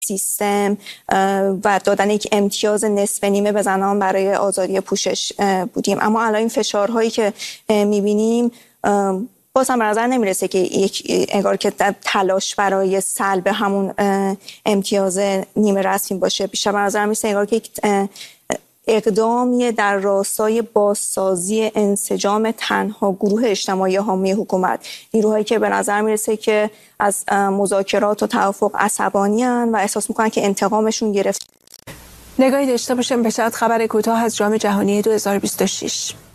سیستم و دادن یک امتیاز نصف نیمه به زنان برای آزادی پوشش بودیم. اما الان این فشارهایی که میبینیم باز هم به نظر نمیرسه که انگار که تلاش برای سلب همون امتیاز نیمه رسمی باشه. بیشتر به نظر میرسه انگار که یک اقدامیه در راستای بازسازی انسجام تنها گروه اجتماعی حامی حکومت، نیروهایی که به نظر میرسه که از مذاکرات و توافق عصبانی هستند و احساس میکنن که انتقامشون گرفت. نگاهی داشته باشیم به خبر کوتاه از جام جهانی 2026.